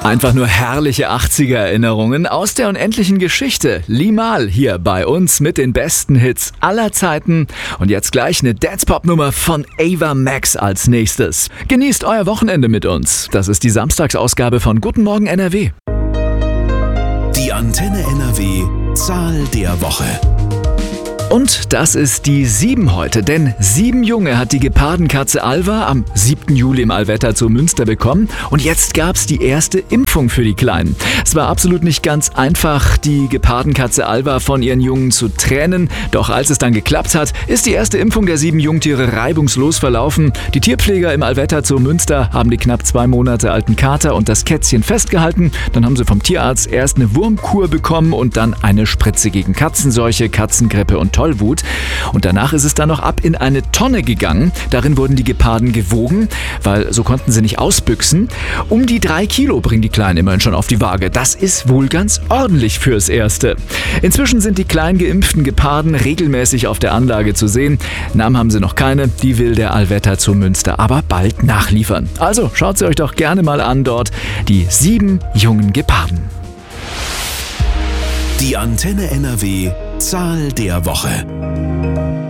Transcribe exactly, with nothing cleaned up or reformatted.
Einfach nur herrliche achtziger-Erinnerungen aus der unendlichen Geschichte. Limahl hier bei uns mit den besten Hits aller Zeiten. Und jetzt gleich eine Dance-Pop-Nummer von Ava Max als nächstes. Genießt euer Wochenende mit uns. Das ist die Samstagsausgabe von Guten Morgen N R W. Die Antenne N R W Zahl der Woche. Und das ist die sieben heute, denn sieben Junge hat die Gepardenkatze Alva am siebten Juli im Allwetter zu Münster bekommen und jetzt gab's die erste Impfung für die Kleinen. Es war absolut nicht ganz einfach, die Gepardenkatze Alva von ihren Jungen zu trennen, doch als es dann geklappt hat, ist die erste Impfung der sieben Jungtiere reibungslos verlaufen. Die Tierpfleger im Allwetter zu Münster haben die knapp zwei Monate alten Kater und das Kätzchen festgehalten, dann haben sie vom Tierarzt erst eine Wurmkur bekommen und dann eine Spritze gegen Katzenseuche, Katzengrippe und Tollwut. Und danach ist es dann noch ab in eine Tonne gegangen. Darin wurden die Geparden gewogen, weil so konnten sie nicht ausbüchsen. Um die drei Kilo bringen die Kleinen immerhin schon auf die Waage. Das ist wohl ganz ordentlich fürs Erste. Inzwischen sind die klein geimpften Geparden regelmäßig auf der Anlage zu sehen. Namen haben sie noch keine, die will der Allwetter zu Münster aber bald nachliefern. Also schaut sie euch doch gerne mal an dort, die sieben jungen Geparden. Die Antenne N R W Zahl der Woche.